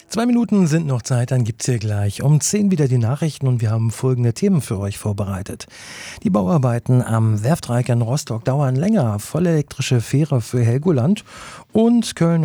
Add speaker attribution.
Speaker 1: 2 Minuten sind noch Zeit, dann gibt's hier gleich um 10 wieder die Nachrichten und wir haben folgende Themen für euch vorbereitet. Die Bauarbeiten am Werftreieck in Rostock dauern länger, vollelektrische Fähre für Helgoland und Köln